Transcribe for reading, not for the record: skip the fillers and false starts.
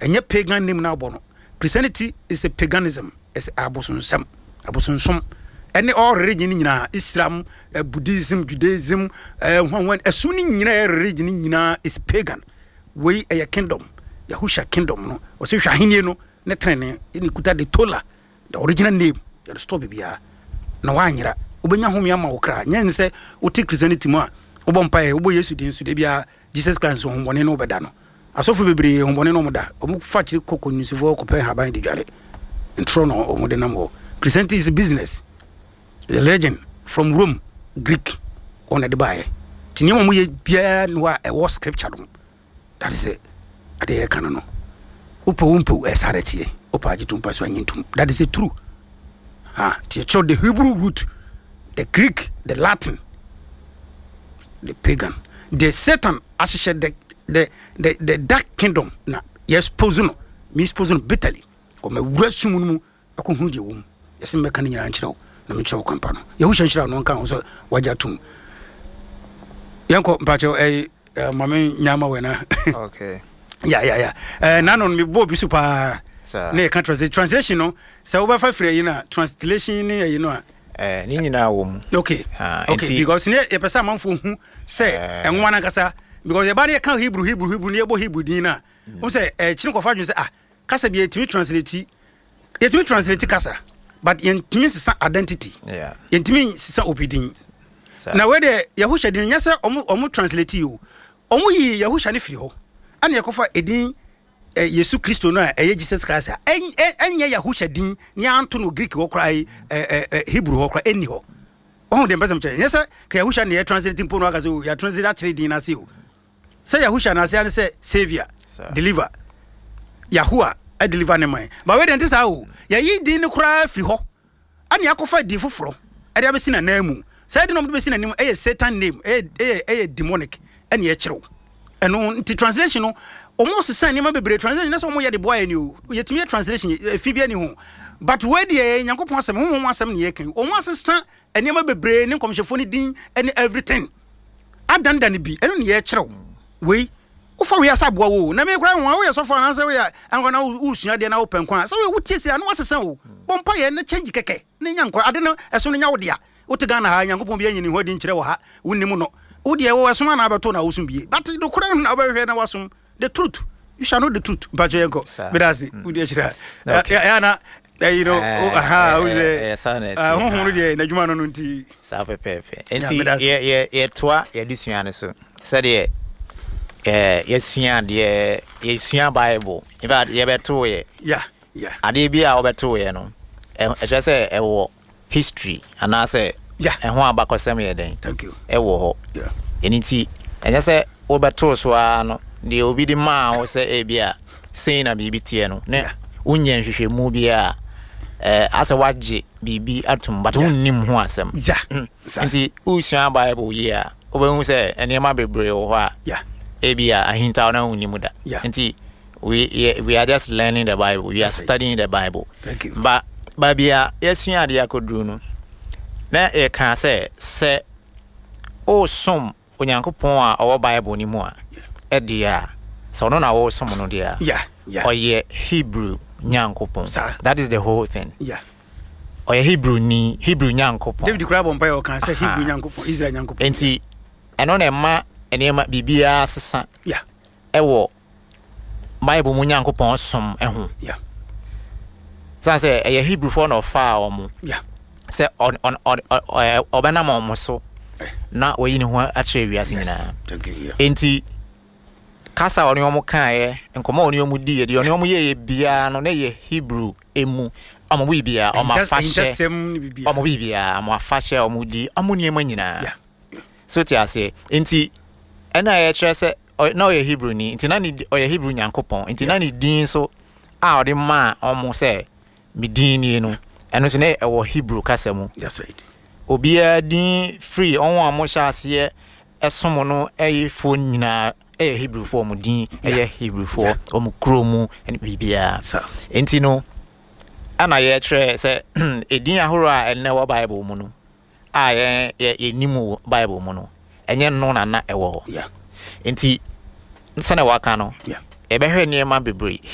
enye pagan name na bono. Christianity is a paganism, is abosonsom. Any all religion nyina Islam, Buddhism, Judaism, when asuni nyina religion nyina is pagan. We a kingdom, Yahusha kingdom no. O se hwahenie no ne trene ni kuta de Tola, the original name. You stop bia. Na wanyira. Obenya hom ya ma okra. Nyen se oti Christianity mo a obompa obo Yesu din so de bia Jesus Christ so hombone no beda no. Asofu bebre hombone no moda. Omu fachi koko nyusifo ko pe haban de dwale. Ntro no omude nam ho. Christianity is a business. The legend from Rome, Greek, on the buy. Tinyama mu ye bia no a war scripture no. That is it. Ade kana no. Umpo esareti. Opa agitumpa so anyintum. That is it true. Teach the Hebrew root, the Greek, the Latin, the pagan, the Satan associate the dark kingdom. Na yes poison, mispoison bitterly. Or me resumumu akuhudi wum. Yes, me can you answer. Na me chow compano. Yahusha shira no kan so wajatum. Yanko mpacho mame nyama wena. Okay. Yeah. Nanon me bo bisu pa. Ne can translation no. So over for free na translation you know. Ni nyina wo mu. Okay. Because ne e pesa manfo hu say enwa na kasa because everybody can Hebrew ne ebo Hebrew din na. Won say chine ko fa dwen say kasa bi etimi translate kasa but yentimi sisa identity. Yeah. Yentimi sisa opidin. Na we de Yahusha din nya say omu translate you. Omu yi Yahusha ne firi ho. Ana yakofa edin Yesu Kristo no Jesus Christ enya Yahusha din ni anto no Greek wo krai Hebrew wo krai eni ho ohun dem basam che yesa ka Yahusha ne translate mpo no aka se ya translate that din na se o say Yahusha na se say savior deliver Yahua I deliver ne man but we dem say o ya yi din ne krai firi ho ani akofa din foforo e de abesi na namu say din no be besi na nim Satan name demonic ani e kyerew eno nti translation no almost sign name bebre translation na so mo ye de boy ni o yetimi translation fibia ni ho but we de Nyankopon asem ho asem ne ye kan o mo assistant enema bebre ne komshefo ni din and everything adanda ni bi eno ne ye kyerew we ufa we asabwa wo na me kura ho we so for na say we ankona usua de na open kwan so we wutiese anu asesa o bompa ye na change keke ne nyanko ade no eso ne nya wo dia wotiga na ha Nyankopon bi anyini ho di nkire wo ha wonnim no wo de wo asoma na abeto na wosum bi but do kura na obehwe na wasum the truth. You shall know the truth. Bajoyenko. Bedasi. Udiachira. Yana. You know. Na juma no nti. Sa pepepe. Enti ye toa ye disuane so. Said ye yesua Bible. In fact ye beto ye. Yeah. Ade bia obeto ye no. E just say e wo history and I say ho abakosem ye den. Thank you. E wo ho. Yeah. Enti enye say obeto so ano the obi di ma o se ebia sei na bibi tie no ne unye nhwehwe mu bia asa waje bibi atum but unnim ho asem nti usua Bible ya obehu se enema bebre wo ha ebia ahinta na unnim da nti we are just learning the Bible, we are studying the Bible. Thank you. But babia yesua de akodru no na e kan se o som Onyankopon a owo Bible ni mu a edia so no na wo som no dia oye Hebrew Nyankopon. That is the whole thing. Oye Hebrew Nyankopon. David Crab on Pio can say Hebrew Nyankopon, Israel Nyankopon. Enti eno na ma enema bibia sesa ewo Bible mu Nyankopon som eho say a Hebrew for no far omo say on obana mo so na oyi ni ho akire wiase nyina enti kasa oni omo kan enkomo oni omu di ye oni omu ye bia no na ye Hebrew emu omo bibia omo afashe omo bibia omo afashe omo di omo niema nyina so ti ase enti ena ye kire say na oye Hebrew ni enti na ni oye Hebrew Nyankopon enti na ni din so a odi ma omo say mi din ni no eno so na e wo Hebrew kasa mu. That's right. Obia din free on amo hyase esomo no fo nyina Hebrew for mu din Hebrew for omu kromu ene bibia enti no ana ye kire se edin ahoro a ene wo Bible mu no a ye nimu Bible mu no enye no na ewo enti nsana waka no ebehwe niema bebre